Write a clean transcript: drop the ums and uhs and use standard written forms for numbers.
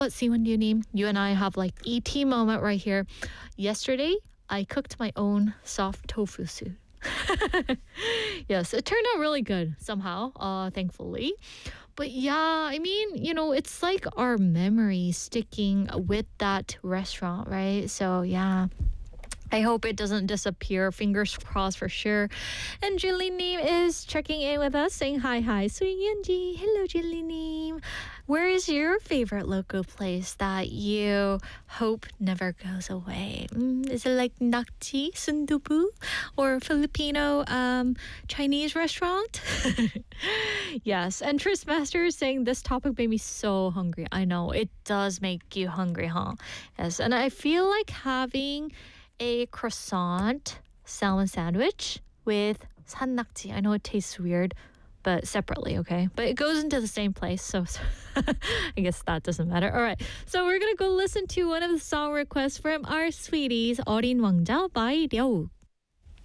What Siwon you and I have like ET moment right here. Yesterday, I cooked my own soft tofu soup. Yes, it turned out really good somehow, thankfully. But yeah, I mean, it's like our memory sticking with that restaurant, right? So yeah. I hope it doesn't disappear. Fingers crossed for sure. And Julie Neem is checking in with us, saying hi, hi. Suyunji. Hello, Julie Neem. Where is your favorite local place that you hope never goes away? Is it like Nakji, Sundubu, or Filipino Chinese restaurant? Yes. And Tris Master is saying this topic made me so hungry. I know, it does make you hungry, huh? Yes. And I feel like having a croissant salmon sandwich with sannakji. I know it tastes weird, but separately, okay? But it goes into the same place, so I guess that doesn't matter. All right, so we're gonna go listen to one of the song requests from our sweeties, 어린 왕자 by Ryuk.